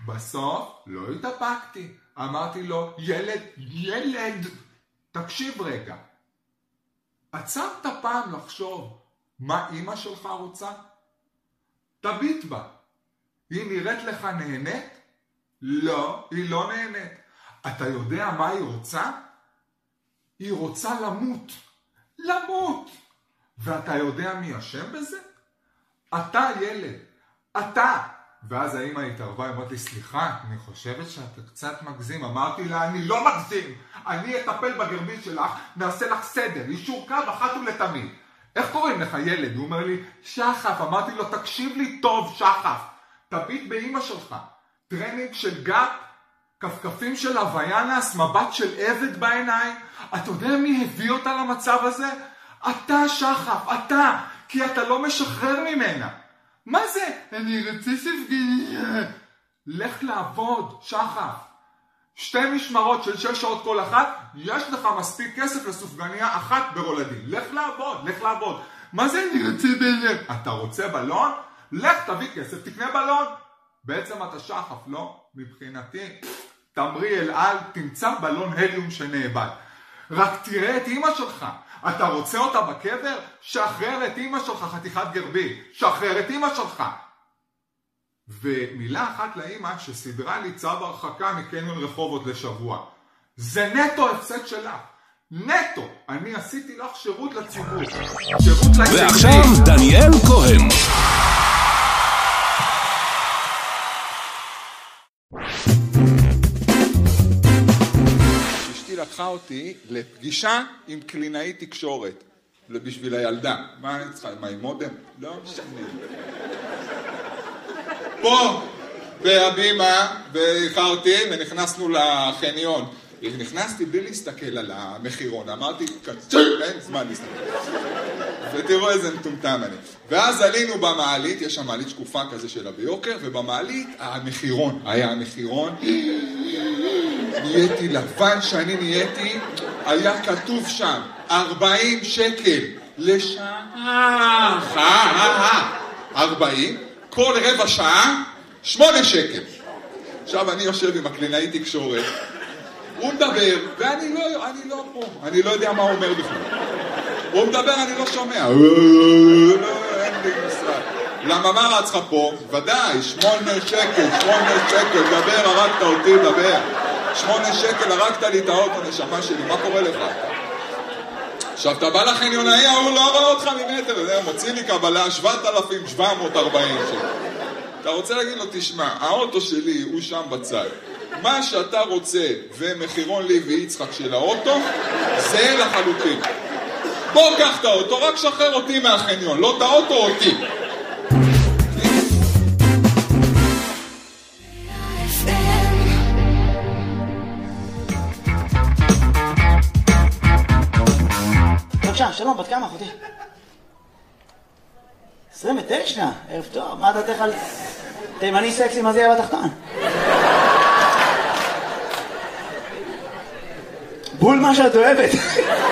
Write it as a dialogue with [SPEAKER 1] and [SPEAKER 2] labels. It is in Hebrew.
[SPEAKER 1] בסוף לא התאפקתי. אמרתי לו, ילד, תקשיב רגע. עצרת פעם לחשוב מה אמא שלך רוצה? תביט בה. היא נראית לך נהנית? לא, היא לא נהנית. אתה יודע מה היא רוצה? היא רוצה למות. למות. ואתה יודע מי אשם בזה? אתה ילד. אתה. ואז האמא התערבה, אמרת לי, סליחה, אני חושבת שאתה קצת מגזים. אמרתי לה, אני לא מגזים. אני אטפל בגרבית שלך, נעשה לך סדר, יישור קו אחת ולתמיד. איך קוראים לך ילד? הוא אומר לי, שחף. אמרתי לו, תקשיב לי טוב, שחף. תביט באמא שלך. טרנינג של גאפ, כפכפים של הוויאנס, מבט של עבד בעיניים. אתה יודע מי הביא אותה למצב הזה? אתה, שחף, אתה. כי אתה לא משחרר ממנה. מה זה? אני רוצה ספגניה. לך לעבוד, שחף. 2 משמרות של 6 שעות כל אחת, יש לך מספיק כסף לסופגניה אחת ברולדין. לך לעבוד, לך לעבוד. מה זה אני רוצה בלון? אתה רוצה בלון? לך תביא כסף, תקנה בלון. בעצם אתה שחף, לא? מבחינתי, תמרי אל על, תמצא בלון הליום שנאבד. רק תראה את אמא שלך. אתה רוצה אותה בקבר? שחרר את אמא שלך, חתיכת גרבי. שחרר את אמא שלך. ומילה אחת לאמא שסדרה לי צו הרחקה מקניון רחובות לשבוע. זה נטו הפסד שלך. נטו. אני עשיתי לך שירות לציבור. שירות לציבור.
[SPEAKER 2] ועכשיו דניאל כהן.
[SPEAKER 1] אשתי לקחה אותי לפגישה עם קלינאי תקשורת. בשביל הילדה. מה אני צריכה? מה עם מודם? לא משנה. פה בהבימה ואיחרתי ונכנסנו לחניון. נכנסתי בלי להסתכל על המחירון. אמרתי, אין זמן להסתכל. ותראו איזה מטומטם אני. ואז עלינו במעלית, יש שם מעלית שקופה כזה שלה ביוקר, ובמעלית המחירון. היה המחירון. נהייתי לבן שאני נהייתי, היה כתוב שם 40 שקל לשעה. 40. כל רבע שעה, 8 שקל. עכשיו אני יושב עם הקלינאי תקשורת, הוא מדבר, ואני לא פה, אני לא יודע מה הוא אומר בכלל. הוא מדבר, אני לא שומע. אין לי משרד. למה מה רצך פה? ודאי, 8 שקל, דבר, הרגת אותי, דבר. 8 שקל, הרגת לי את האוטו, נשמה שלי, מה קורה לך? עכשיו, אתה בא לחניונאי, הוא לא רואה אותך ממטר, מוציא לי קבלה 7,740 שקל. אתה רוצה להגיד לו, תשמע, האוטו שלי הוא שם בצד. מה שאתה רוצה ומחירון לי ויצחק של האוטו, זה לחלוטין. בוא קח את האוטו, רק שחרר אותי מהחניון, לא את האוטו אותי.
[SPEAKER 3] בבקשה, שלום, בת כמה אחותי? 29, ערב טוב, מה דעתך על תימני סקסי, מה זה יהיה בתחתון? בול מה שאת אוהבת.